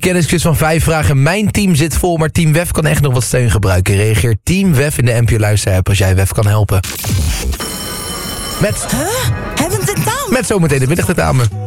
kennisquiz van 5 vragen. Mijn team zit vol, maar Team WEF kan echt nog wat steun gebruiken. Reageer Team WEF in de NPO Luister-app als jij WEF kan helpen. Hebben we een tentamen? Met zometeen het middagtentamen.